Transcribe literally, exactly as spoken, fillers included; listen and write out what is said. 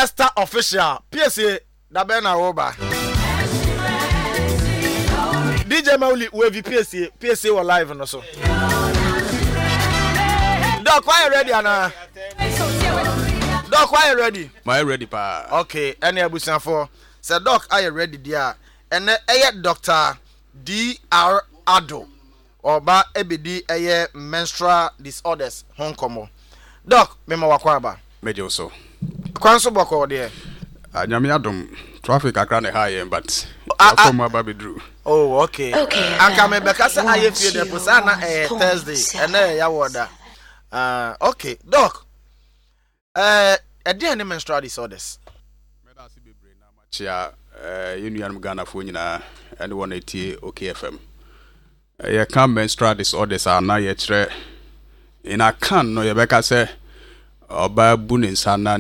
Esther official P S A da be na wo ba D J Mauli we V P S A P S A we live no so Doc why you ready ana Doc why you ready my ready pa okay any abusanfo say Doc are you ready dia ene eye Doctor D R Ado oba ebedi eye menstrual disorders honkomo Doc mema wakwaba meje so kwanso boko de anyame adom traffic akra na high but afọ ma ba bedru oh okay okay aka me beka say aye fie de posa na eh Thursday ene ya woda ah okay Doc eh e dey any menstrual disorders me da si bebre na machia eh yenuanum Ghana fo nyina ene wona etie okay F M ye kan menstrual disorders ana ye kire ina kan no ye beka say oba bu ne nsa na